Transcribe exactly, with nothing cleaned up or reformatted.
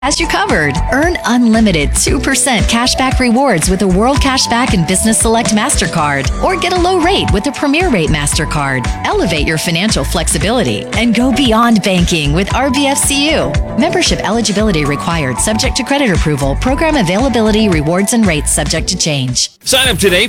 has you covered. Earn unlimited two percent cashback rewards with a World Cashback and Business Select MasterCard, or get a low rate with a Premier Rate MasterCard. Elevate your financial flexibility and go beyond banking with R B F C U. Membership eligibility required, subject to credit approval. Program availability, rewards, and rates subject to change. Sign up today